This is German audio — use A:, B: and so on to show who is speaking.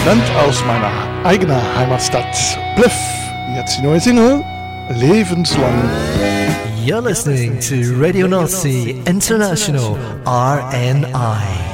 A: Band aus meiner eigenen Heimatstadt Bluff. Jetzt die neue Single, Lebenslang.
B: You're listening to Radio Nazi International, RNI.